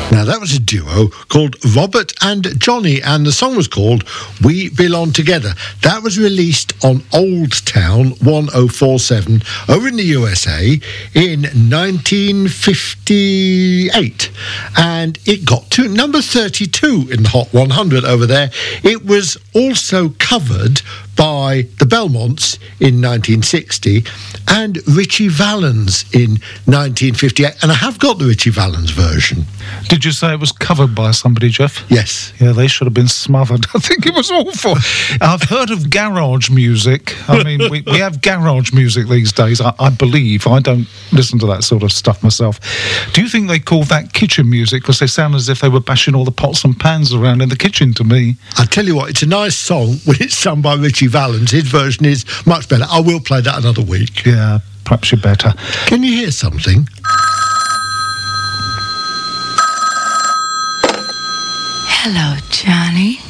Now, that was a duo called Robert and Johnny, and the song was called We Belong Together. That was released on Old Town 1047 over in the USA in 1958, and it got to number 32 in the Hot 100 over there. It was also covered by the Belmonts in 1960 and Richie Valens in 1958, and I have got the Richie Valens version. Did you say it was covered by somebody, Jeff? Yes. Yeah, they should have been smothered. I think it was awful. I've heard of garage music. I mean, we have garage music these days, I believe. I don't listen to that sort of stuff myself. Do you think they call that kitchen music? Because they sound as if they were bashing all the pots and pans around in the kitchen to me. I tell you what, it's a nice song when it's sung by Richie Valens. His version is much better. I will play that another week. Yeah, perhaps you're better. Can you hear something? Hello, Johnny.